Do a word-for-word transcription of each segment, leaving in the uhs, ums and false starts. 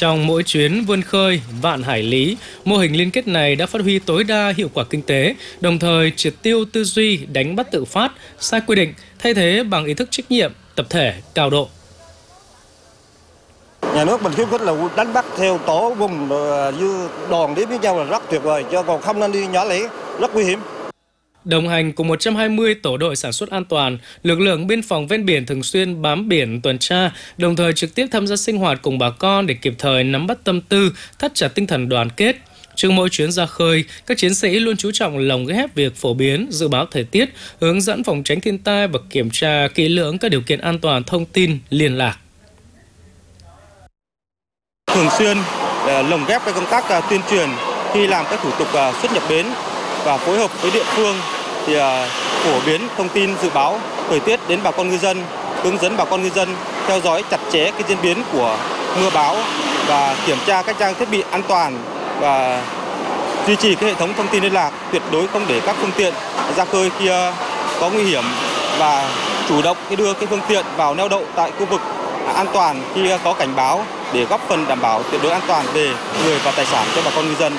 Trong mỗi chuyến vươn khơi vạn hải lý, mô hình liên kết này đã phát huy tối đa hiệu quả kinh tế, đồng thời triệt tiêu tư duy đánh bắt tự phát, sai quy định, thay thế bằng ý thức trách nhiệm, tập thể, cao độ. Nhà nước mình khuyến khích là đánh bắt theo tổ vùng như đoàn đến với nhau là rất tuyệt vời, chứ còn không nên đi nhỏ lẻ, rất nguy hiểm. Đồng hành cùng một trăm hai mươi tổ đội sản xuất an toàn, lực lượng biên phòng ven biển thường xuyên bám biển tuần tra, đồng thời trực tiếp tham gia sinh hoạt cùng bà con để kịp thời nắm bắt tâm tư, thắt chặt tinh thần đoàn kết. Trước mỗi chuyến ra khơi, các chiến sĩ luôn chú trọng lồng ghép việc phổ biến, dự báo thời tiết, hướng dẫn phòng tránh thiên tai và kiểm tra kỹ lưỡng các điều kiện an toàn thông tin, liên lạc. Thường xuyên lồng ghép các công tác tuyên truyền khi làm các thủ tục xuất nhập bến và phối hợp với địa phương thì phổ biến thông tin dự báo thời tiết đến bà con ngư dân, hướng dẫn bà con ngư dân theo dõi chặt chẽ cái diễn biến của mưa bão và kiểm tra các trang thiết bị an toàn và duy trì cái hệ thống thông tin liên lạc, tuyệt đối không để các phương tiện ra khơi khi có nguy hiểm và chủ động đưa cái phương tiện vào neo đậu tại khu vực an toàn khi có cảnh báo để góp phần đảm bảo tuyệt đối an toàn về người và tài sản cho bà con ngư dân.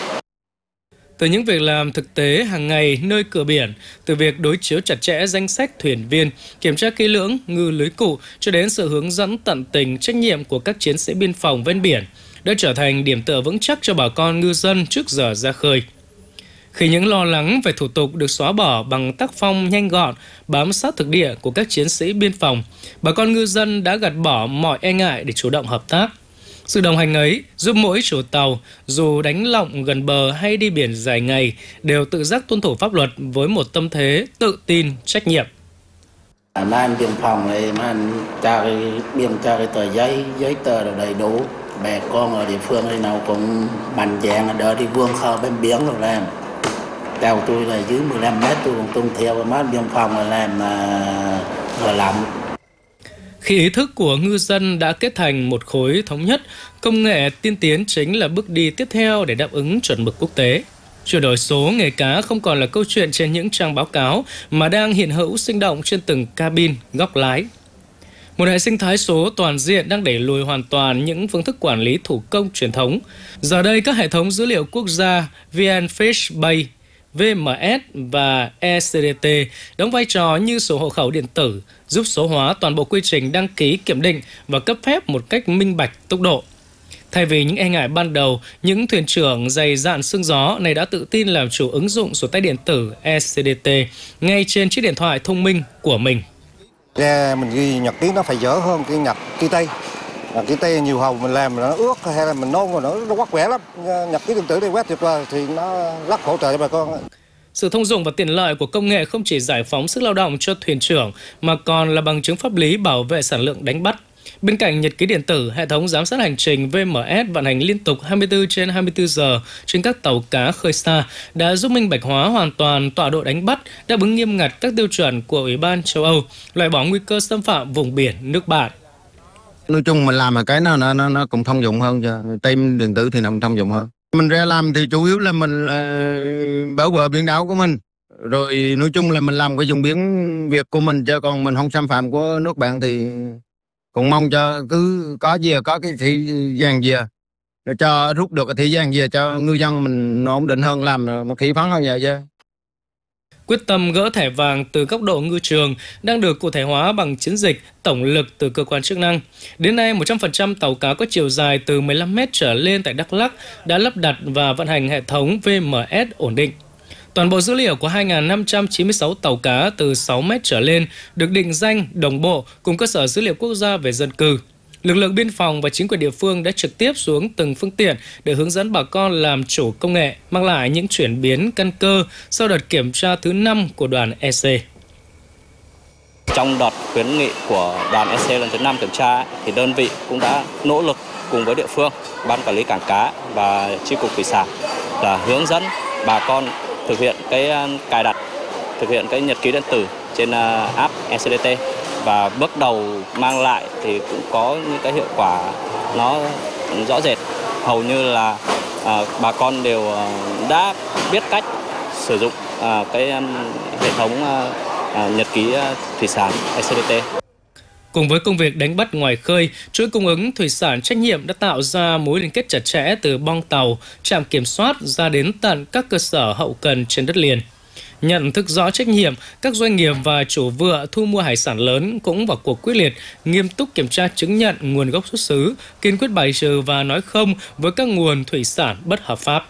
Từ những việc làm thực tế hàng ngày nơi cửa biển, từ việc đối chiếu chặt chẽ danh sách thuyền viên, kiểm tra kỹ lưỡng ngư lưới cụ cho đến sự hướng dẫn tận tình trách nhiệm của các chiến sĩ biên phòng ven biển đã trở thành điểm tựa vững chắc cho bà con ngư dân trước giờ ra khơi. Khi những lo lắng về thủ tục được xóa bỏ bằng tác phong nhanh gọn, bám sát thực địa của các chiến sĩ biên phòng, bà con ngư dân đã gạt bỏ mọi e ngại để chủ động hợp tác. Sự đồng hành ấy giúp mỗi chủ tàu, dù đánh lọng gần bờ hay đi biển dài ngày, đều tự giác tuân thủ pháp luật với một tâm thế tự tin, trách nhiệm. Mà anh biên phòng này mà anh cho cái biên cho cái tờ giấy, giấy tờ đều đầy đủ. Bà con ở địa phương thì nào cũng mạnh dạn đỡ đi vươn khơi bên biển rồi làm. Tàu tôi là dưới mười lăm mét, tôi còn tuân theo cái biên phòng là làm là lộng. Khi ý thức của ngư dân đã kết thành một khối thống nhất, công nghệ tiên tiến chính là bước đi tiếp theo để đáp ứng chuẩn mực quốc tế. Chuyển đổi số nghề cá không còn là câu chuyện trên những trang báo cáo mà đang hiện hữu sinh động trên từng cabin, góc lái. Một hệ sinh thái số toàn diện đang đẩy lùi hoàn toàn những phương thức quản lý thủ công truyền thống. Giờ đây các hệ thống dữ liệu quốc gia VnFish Bay, vê em ét và e xê đê tê đóng vai trò như sổ hộ khẩu điện tử, giúp số hóa toàn bộ quy trình đăng ký kiểm định và cấp phép một cách minh bạch, tốc độ. Thay vì những e ngại ban đầu, những thuyền trưởng dày dạn sương gió này đã tự tin làm chủ ứng dụng sổ tay điện tử e xê đê tê ngay trên chiếc điện thoại thông minh của mình. Ra mình ghi nhật ký nó phải dở hơn cái nhật ký tay. Nhật ký tay nhiều hầu mình làm nó ướt hay là mình nôn rồi nó, nó quắc quẻ lắm. Nhật ký điện tử đây quét tuyệt vời thì nó rất hỗ trợ cho bà con. Sự thông dụng và tiện lợi của công nghệ không chỉ giải phóng sức lao động cho thuyền trưởng mà còn là bằng chứng pháp lý bảo vệ sản lượng đánh bắt. Bên cạnh nhật ký điện tử, hệ thống giám sát hành trình vê em ét vận hành liên tục hai mươi tư trên hai mươi tư giờ trên các tàu cá khơi xa đã giúp minh bạch hóa hoàn toàn tọa độ đánh bắt, đáp ứng nghiêm ngặt các tiêu chuẩn của Ủy ban châu Âu, loại bỏ nguy cơ xâm phạm vùng biển nước bạn. Nói chung mình làm cái nào nó nó nó cũng thông dụng hơn, cho tem điện tử thì nó cũng thông dụng hơn. Mình ra làm thì chủ yếu là mình uh, bảo vệ biển đảo của mình. Rồi nói chung là mình làm cái vùng biển việc của mình, chứ còn mình không xâm phạm của nước bạn thì cũng mong cho cứ có gì có cái thị gian gì để cho rút được cái thị gian gì cho ngư dân mình ổn định hơn, làm một khí phấn hơn vậy chứ. Quyết tâm gỡ thẻ vàng từ góc độ ngư trường đang được cụ thể hóa bằng chiến dịch tổng lực từ cơ quan chức năng. Đến nay, một trăm phần trăm tàu cá có chiều dài từ mười lăm mét trở lên tại Đắk Lắk đã lắp đặt và vận hành hệ thống vê em ét ổn định. Toàn bộ dữ liệu của hai nghìn năm trăm chín mươi sáu tàu cá từ sáu mét trở lên được định danh đồng bộ cùng cơ sở dữ liệu quốc gia về dân cư. Lực lượng biên phòng và chính quyền địa phương đã trực tiếp xuống từng phương tiện để hướng dẫn bà con làm chủ công nghệ, mang lại những chuyển biến căn cơ sau đợt kiểm tra thứ năm của đoàn e xê. Trong đợt khuyến nghị của đoàn e xê lần thứ năm kiểm tra thì đơn vị cũng đã nỗ lực cùng với địa phương, ban quản lý cảng cá và chi cục thủy sản là hướng dẫn bà con thực hiện cái cài đặt, thực hiện cái nhật ký điện tử trên app e xê đê tê, và bước đầu mang lại thì cũng có những cái hiệu quả nó rõ rệt. Hầu như là à, bà con đều đã biết cách sử dụng à, cái um, hệ thống à, nhật ký thủy sản e xê đê tê. Cùng với công việc đánh bắt ngoài khơi, chuỗi cung ứng thủy sản trách nhiệm đã tạo ra mối liên kết chặt chẽ từ bong tàu, trạm kiểm soát ra đến tận các cơ sở hậu cần trên đất liền. Nhận thức rõ trách nhiệm, các doanh nghiệp và chủ vựa thu mua hải sản lớn cũng vào cuộc quyết liệt, nghiêm túc kiểm tra chứng nhận nguồn gốc xuất xứ, kiên quyết bài trừ và nói không với các nguồn thủy sản bất hợp pháp.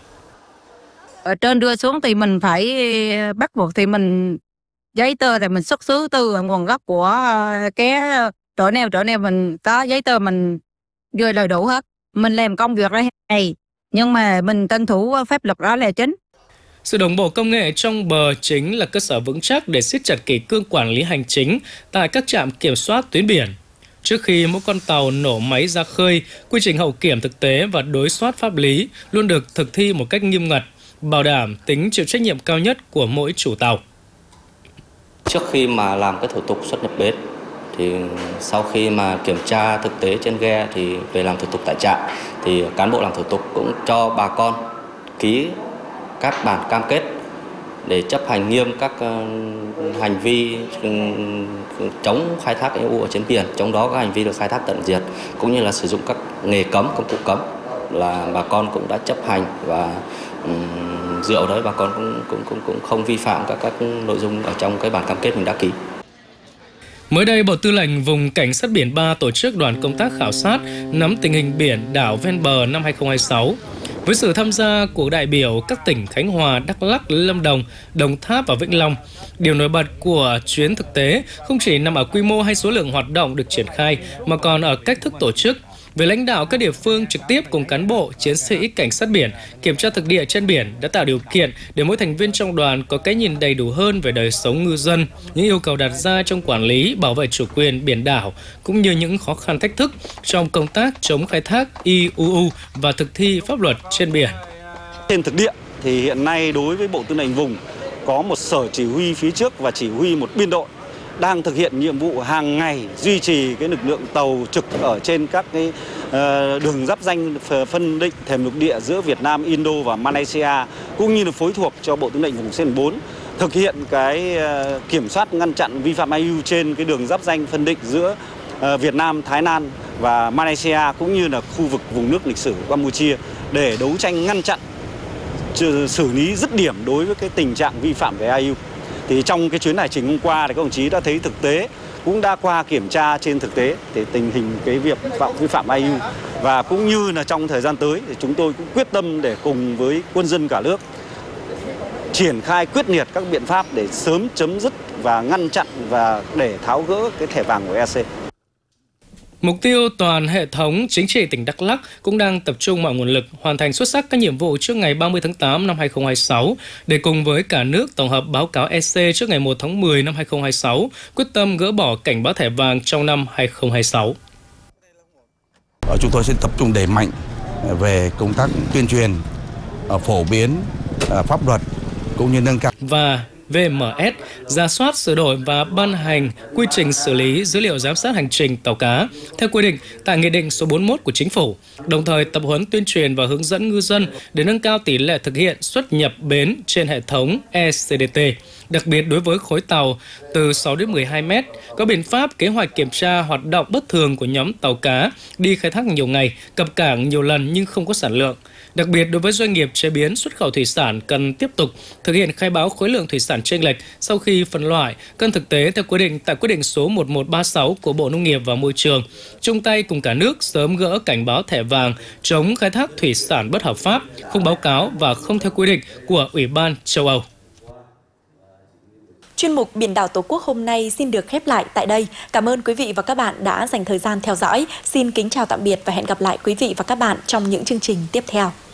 Ở trên đưa xuống thì mình phải bắt buộc thì mình giấy tờ thì mình xuất xứ từ nguồn gốc của cái chỗ nào chỗ nào mình có giấy tờ mình đưa đầy đủ hết. Mình làm công việc đấy này nhưng mà mình tuân thủ pháp luật đó là chính. Sự đồng bộ công nghệ trong bờ chính là cơ sở vững chắc để siết chặt kỷ cương quản lý hành chính tại các trạm kiểm soát tuyến biển. Trước khi mỗi con tàu nổ máy ra khơi, quy trình hậu kiểm thực tế và đối soát pháp lý luôn được thực thi một cách nghiêm ngặt, bảo đảm tính chịu trách nhiệm cao nhất của mỗi chủ tàu. Trước khi mà làm cái thủ tục xuất nhập bến thì sau khi mà kiểm tra thực tế trên ghe thì về làm thủ tục tại trạm thì cán bộ làm thủ tục cũng cho bà con ký các bản cam kết để chấp hành nghiêm các hành vi chống khai thác e u ở trên biển, trong đó có hành vi được khai thác tận diệt cũng như là sử dụng các nghề cấm, công cụ cấm là bà con cũng đã chấp hành và um, dựa đấy bà con cũng cũng cũng cũng không vi phạm các các nội dung ở trong cái bản cam kết mình đã ký. Mới đây, Bộ Tư lệnh Vùng Cảnh sát biển ba tổ chức đoàn công tác khảo sát nắm tình hình biển đảo ven bờ năm hai không hai sáu. Với sự tham gia của đại biểu các tỉnh Khánh Hòa, Đắk Lắk, Lâm Đồng, Đồng Tháp và Vĩnh Long, điều nổi bật của chuyến thực tế không chỉ nằm ở quy mô hay số lượng hoạt động được triển khai mà còn ở cách thức tổ chức. Về lãnh đạo các địa phương trực tiếp cùng cán bộ, chiến sĩ cảnh sát biển kiểm tra thực địa trên biển đã tạo điều kiện để mỗi thành viên trong đoàn có cái nhìn đầy đủ hơn về đời sống ngư dân, những yêu cầu đặt ra trong quản lý, bảo vệ chủ quyền biển đảo cũng như những khó khăn thách thức trong công tác chống khai thác i u u và thực thi pháp luật trên biển. Trên thực địa thì hiện nay đối với Bộ Tư lệnh Vùng có một sở chỉ huy phía trước và chỉ huy một biên đội đang thực hiện nhiệm vụ hàng ngày duy trì cái lực lượng tàu trực ở trên các cái uh, đường giáp ranh phân định thềm lục địa giữa Việt Nam, Indo và Malaysia, cũng như là phối thuộc cho Bộ Tư lệnh Vùng C bốn thực hiện cái uh, kiểm soát ngăn chặn vi phạm i u trên cái đường giáp ranh phân định giữa uh, Việt Nam, Thái Lan và Malaysia, cũng như là khu vực vùng nước lịch sử của Campuchia để đấu tranh ngăn chặn xử lý dứt điểm đối với cái tình trạng vi phạm về i u. Thì trong cái chuyến hải trình hôm qua thì các đồng chí đã thấy thực tế, cũng đã qua kiểm tra trên thực tế thì tình hình cái việc phạm vi phạm i u, và cũng như là trong thời gian tới thì chúng tôi cũng quyết tâm để cùng với quân dân cả nước triển khai quyết liệt các biện pháp để sớm chấm dứt và ngăn chặn và để tháo gỡ cái thẻ vàng của e xê. Mục tiêu toàn hệ thống chính trị tỉnh Đắk Lắk cũng đang tập trung mọi nguồn lực hoàn thành xuất sắc các nhiệm vụ trước ngày ba mươi tháng tám năm hai không hai sáu để cùng với cả nước tổng hợp báo cáo e xê trước ngày một tháng mười năm hai không hai sáu, quyết tâm gỡ bỏ cảnh báo thẻ vàng trong năm hai không hai sáu. Chúng tôi sẽ tập trung đẩy mạnh về công tác tuyên truyền, phổ biến pháp luật cũng như nâng cao và vê em ét rà soát, sửa đổi và ban hành quy trình xử lý dữ liệu giám sát hành trình tàu cá theo quy định tại Nghị định số bốn mươi mốt của Chính phủ, đồng thời tập huấn tuyên truyền và hướng dẫn ngư dân để nâng cao tỷ lệ thực hiện xuất nhập bến trên hệ thống e xê đê tê, đặc biệt đối với khối tàu từ sáu đến mười hai mét, có biện pháp kế hoạch kiểm tra hoạt động bất thường của nhóm tàu cá đi khai thác nhiều ngày, cập cảng nhiều lần nhưng không có sản lượng. Đặc biệt đối với doanh nghiệp chế biến xuất khẩu thủy sản cần tiếp tục thực hiện khai báo khối lượng thủy sản chênh lệch sau khi phân loại, cân thực tế theo quy định tại quyết định số một một ba sáu của Bộ Nông nghiệp và Môi trường, chung tay cùng cả nước sớm gỡ cảnh báo thẻ vàng chống khai thác thủy sản bất hợp pháp, không báo cáo và không theo quy định của Ủy ban châu Âu. Chuyên mục Biển đảo Tổ quốc hôm nay xin được khép lại tại đây. Cảm ơn quý vị và các bạn đã dành thời gian theo dõi. Xin kính chào tạm biệt và hẹn gặp lại quý vị và các bạn trong những chương trình tiếp theo.